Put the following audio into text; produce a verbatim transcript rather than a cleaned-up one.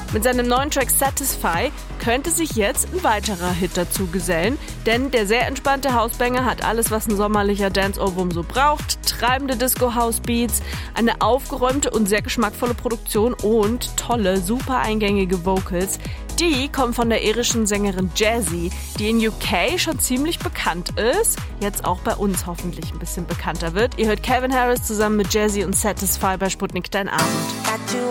Mit seinem neuen Track Satisfy könnte sich jetzt ein weiterer Hit dazu gesellen, denn der sehr entspannte Hausbanger hat alles, was ein sommerlicher Dance-Ohrwurm so braucht. Treibende Disco-House-Beats, eine aufgeräumte und sehr geschmackvolle Produktion und tolle, super eingängige Vocals. Die kommen von der irischen Sängerin Jazzy, die in U K schon ziemlich bekannt ist, jetzt auch bei uns hoffentlich ein bisschen bekannter wird. Ihr hört Calvin Harris zusammen mit Jazzy und Satisfy bei Sputnik Dein Abend.